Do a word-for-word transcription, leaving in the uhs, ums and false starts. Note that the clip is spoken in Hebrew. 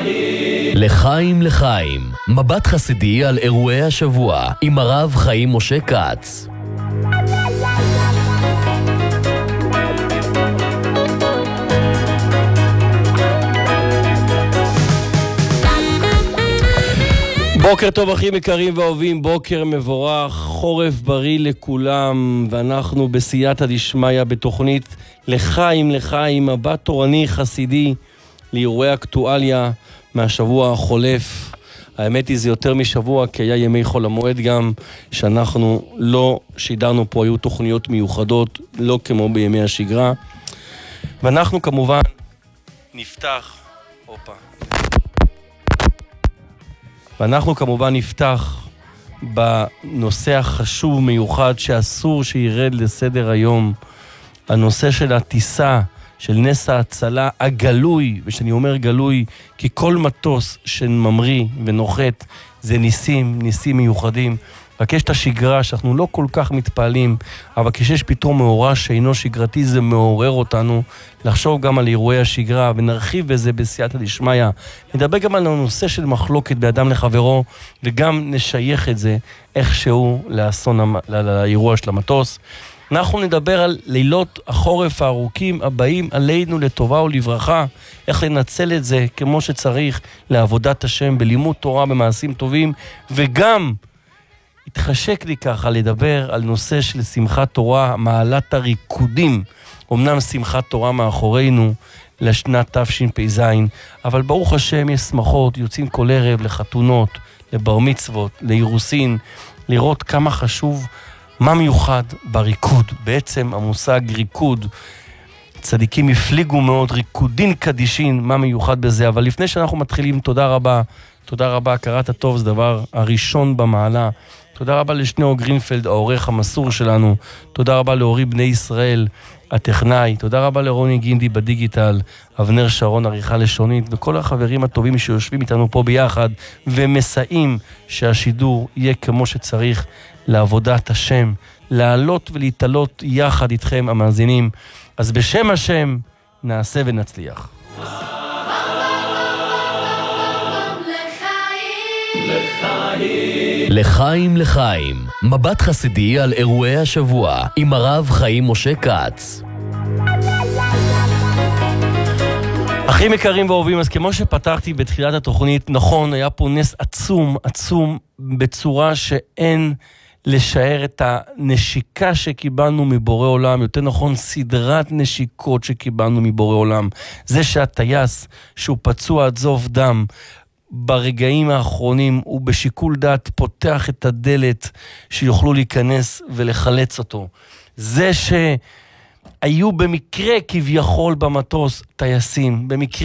לחיים לחיים, מבט חסידי על אירועי השבוע עם הרב חיים משה כץ. בוקר טוב אחים יקרים ואהובים, בוקר מבורך, חורף בריא לכולם, ואנחנו בסייעתא דשמיא בתוכנית לחיים לחיים, מבט תורני חסידי לאירועי אקטואליה מהשבוע החולף. האמת היא זה יותר משבוע, כי היה ימי חול המועד גם, שאנחנו לא שידרנו פה, היו תוכניות מיוחדות, לא כמו בימי השגרה. ואנחנו כמובן נפתח, אופה. ואנחנו כמובן נפתח בנושא החשוב מיוחד שאסור שירד לסדר היום, הנושא של הטיסה של נס ההצלה הגלוי, ושאני אומר גלוי כי כל מטוס שממריא ונוחת זה ניסים, ניסים מיוחדים. רק יש את השגרה שאנחנו לא כל כך מתפעלים, אבל כשיש פתאום מאורע שאינו שגרתי זה מעורר אותנו לחשוב גם על אירועי השגרה, ונרחיב בזה בסייעתא דשמיא. נדבר גם על הנושא של מחלוקת באדם לחברו, וגם נשייך את זה איכשהו לאסון, לאירוע של המטוס. אנחנו נדבר על לילות החורף הארוכים הבאים עלינו לטובה ולברכה, איך לנצל את זה כמו שצריך לעבודת השם, בלימוד תורה, במעשים טובים, וגם התחשק לי ככה לדבר על נושא של שמחת תורה, מעלת הריקודים. אמנם שמחת תורה מאחורינו לשנת תשפ"ז, אבל ברוך השם יש שמחות, יוצאים כל ערב לחתונות, לבר מצוות, לאירוסין, לראות כמה חשוב, מה מיוחד בריקוד. בעצם המושג ריקוד, צדיקים הפליגו מאוד, ריקודין קדישין, מה מיוחד בזה. אבל לפני שאנחנו מתחילים, תודה רבה, תודה רבה, הכרת הטוב זה דבר הראשון במעלה. תודה רבה לשניאור גרינפלד, העורך המסור שלנו. תודה רבה להורי בני ישראל, הטכנאי. תודה רבה לרוני גינדי בדיגיטל, אבנר שרון, עריכה לשונית, וכל החברים הטובים שיושבים איתנו פה ביחד, ומסעים שהשידור יהיה כמו שצריך לעבודת השם, לעלות ולהתעלות יחד איתכם המאזינים. אז בשם השם נעשה ונצליח. לחיים לחיים, מבט חסידי על אירועי השבוע עם הרב חיים משה כץ. אחים יקרים ואהובים, אז כמו שפתחתי בתחילת התוכנית, נכון, היה פה נס עצום, עצום, בצורה שאין לשער את הנשיקה שקיבלנו מבורא עולם, יותר נכון סדרת נשיקות שקיבלנו מבורא עולם. זה שהטייס שהוא פצוע עד זוב דם, ברגעים האחרונים הוא בשיקול דעת פותח את הדלת שיוכלו להיכנס ולחלץ אותו. זה שהיו במקרה כביכול במטוס טייסים, במקרה